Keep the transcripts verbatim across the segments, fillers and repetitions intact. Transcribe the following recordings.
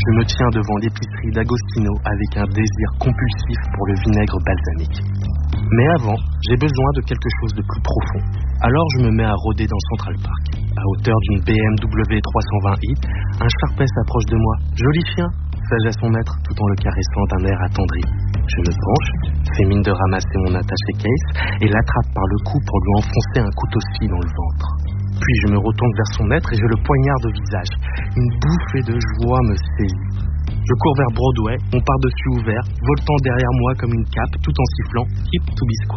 Je me tiens devant l'épicerie d'Agostino avec un désir compulsif pour le vinaigre balsamique. Mais avant, j'ai besoin de quelque chose de plus profond. Alors je me mets à rôder dans Central Park. À hauteur d'une B M W trois cent vingt i, un Sharpei s'approche de moi. Joli chien, fais-je à son maître tout en le caressant d'un air attendri. Je me penche, fais mine de ramasser mon attaché case et l'attrape par le cou pour lui enfoncer un couteau-scie dans le ventre. Puis je me retourne vers son maître et je le poignarde au visage. Une bouffée de joie me saisit. Je cours vers Broadway, mon par-dessus ouvert, voltant derrière moi comme une cape, tout en sifflant « Hip to be square ».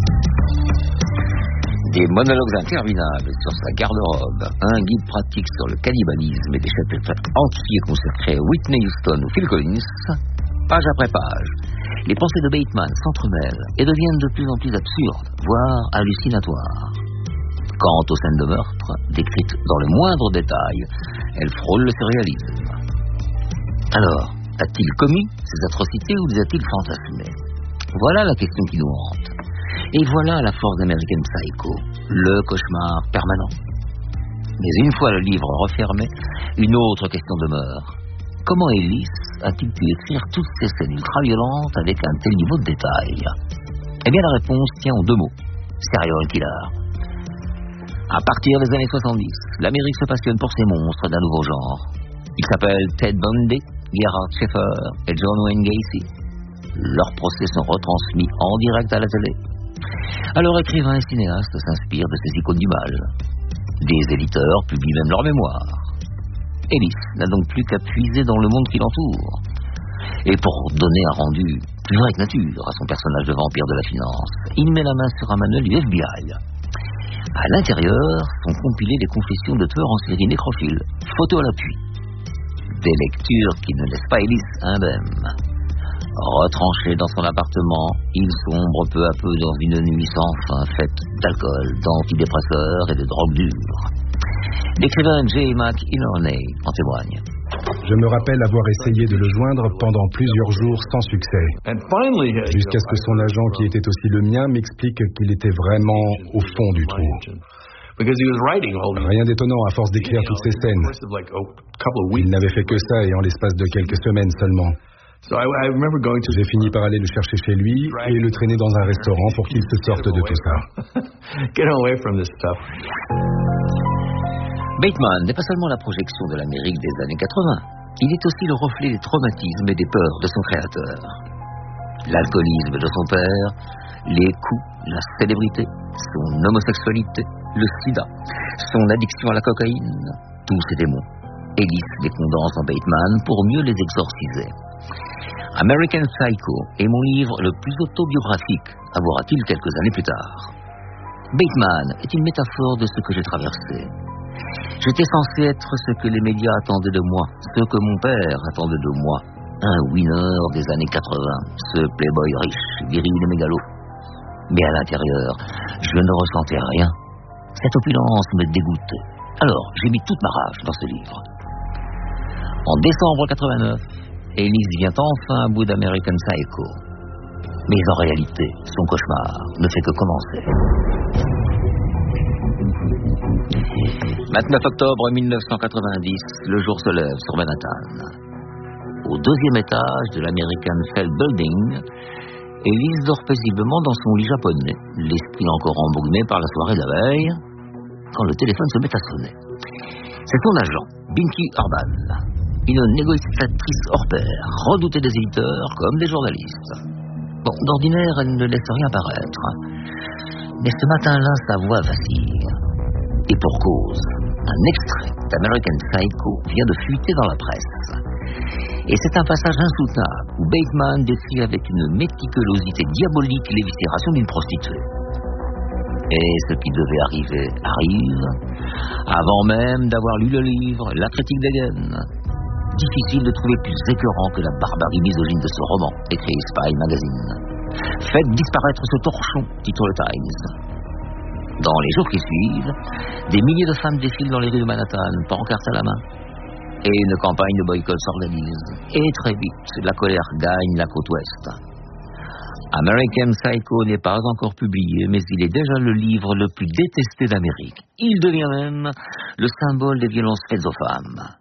Des monologues interminables sur sa garde-robe, un guide pratique sur le cannibalisme et des chapitres entiers consacrés à Whitney Houston ou Phil Collins, page après page, les pensées de Bateman s'entremêlent et deviennent de plus en plus absurdes, voire hallucinatoires. Quant aux scènes de meurtre, décrites dans le moindre détail, elles frôlent le surréalisme. Alors, a-t-il commis ces atrocités ou les a-t-il fantasmées? Voilà la question qui nous hante. Et voilà la force d'American Psycho, le cauchemar permanent. Mais une fois le livre refermé, une autre question demeure. Comment Ellis a-t-il pu écrire toutes ces scènes ultra-violentes avec un tel niveau de détail? Eh bien la réponse tient en deux mots. Serial killer. À partir des années soixante-dix, l'Amérique se passionne pour ces monstres d'un nouveau genre. Ils s'appellent Ted Bundy, Gerhard Schaeffer et John Wayne Gacy. Leurs procès sont retransmis en direct à la télé. Alors écrivains et cinéastes s'inspirent de ces icônes du mal. Des éditeurs publient même leurs mémoires. Ellis n'a donc plus qu'à puiser dans le monde qui l'entoure. Et pour donner un rendu plus vrai que nature à son personnage de vampire de la finance, il met la main sur un manuel du F B I. À l'intérieur sont compilées les confessions de tueurs en série nécrophiles, photos à l'appui. Des lectures qui ne laissent pas Ellis indemne. Retranché dans son appartement, il sombre peu à peu dans une nuit sans fin faite d'alcool, d'antidépresseurs et de drogues dures. L'écrivain J. McInerney en témoigne. Je me rappelle avoir essayé de le joindre pendant plusieurs jours sans succès. Jusqu'à ce que son agent, qui était aussi le mien, m'explique qu'il était vraiment au fond du trou. Rien d'étonnant à force d'écrire toutes ces scènes. Il n'avait fait que ça et en l'espace de quelques semaines seulement. J'ai fini par aller le chercher chez lui et le traîner dans un restaurant pour qu'il se sorte de tout ça. Bateman n'est pas seulement la projection de l'Amérique des années quatre-vingts, il est aussi le reflet des traumatismes et des peurs de son créateur. L'alcoolisme de son père, les coups, la célébrité, son homosexualité, le sida, son addiction à la cocaïne, tous ces démons. Ellis les condense en Bateman pour mieux les exorciser. American Psycho est mon livre le plus autobiographique, avouera-t-il quelques années plus tard. Bateman est une métaphore de ce que j'ai traversé. J'étais censé être ce que les médias attendaient de moi, ce que mon père attendait de moi. Un winner des années quatre-vingts, ce playboy riche, viril et mégalo. Mais à l'intérieur, je ne ressentais rien. Cette opulence me dégoûtait. Alors, j'ai mis toute ma rage dans ce livre. En décembre quatre-vingt-neuf, Ellis vient enfin à bout d'American Psycho. Mais en réalité, son cauchemar ne fait que commencer. vingt-neuf octobre mille neuf cent quatre-vingt-dix, le jour se lève sur Manhattan. Au deuxième étage de l'American Feld Building, Ellis dort paisiblement dans son lit japonais, l'esprit encore embrumé par la soirée de la veille, quand le téléphone se met à sonner. C'est son agent, Binky Urban, une négociatrice hors pair, redoutée des éditeurs comme des journalistes. Bon, d'ordinaire, elle ne laisse rien paraître. Mais ce matin-là, sa voix vacille. Et pour cause, un extrait d'American Psycho vient de fuiter dans la presse. Et c'est un passage insoutenable où Bateman décrit avec une méticulosité diabolique l'éviscération d'une prostituée. Et ce qui devait arriver arrive, avant même d'avoir lu le livre, la critique dégaine. Difficile de trouver plus écœurant que la barbarie misogyne de ce roman, écrit Spy Magazine. Faites disparaître ce torchon, titre le Times. Dans les jours qui suivent, des milliers de femmes défilent dans les rues de Manhattan, pancartes à la main. Et une campagne de boycott s'organise. Et très vite, la colère gagne la côte ouest. American Psycho n'est pas encore publié, mais il est déjà le livre le plus détesté d'Amérique. Il devient même le symbole des violences faites aux femmes.